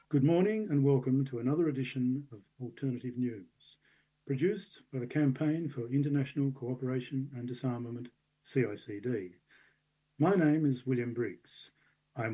Good morning and welcome to another edition of Alternative News, produced by the Campaign for International Cooperation and Disarmament, CICD. My name is William Briggs,